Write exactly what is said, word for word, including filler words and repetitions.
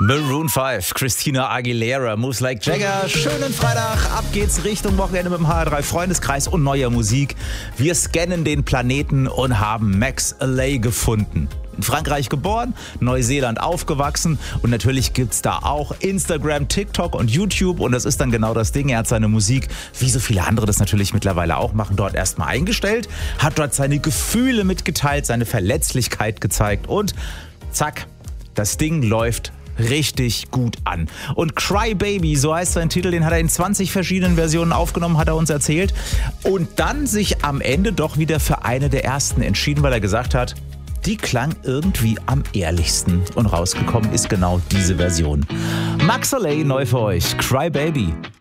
Maroon fünf, Christina Aguilera, Moves Like Jagger. Schönen Freitag, ab geht's Richtung Wochenende mit dem H R drei Freundeskreis und neuer Musik. Wir scannen den Planeten und haben Max Alley gefunden. In Frankreich geboren, Neuseeland aufgewachsen und natürlich gibt's da auch Instagram, TikTok und YouTube und das ist dann genau das Ding. Er hat seine Musik, wie so viele andere das natürlich mittlerweile auch machen, dort erstmal eingestellt, hat dort seine Gefühle mitgeteilt, seine Verletzlichkeit gezeigt und zack, das Ding läuft richtig gut an. Und Cry Baby, so heißt sein Titel, den hat er in zwanzig verschiedenen Versionen aufgenommen, hat er uns erzählt. Und dann sich am Ende doch wieder für eine der ersten entschieden, weil er gesagt hat, die klang irgendwie am ehrlichsten. Und rausgekommen ist genau diese Version. Max Alley neu für euch, Cry Baby.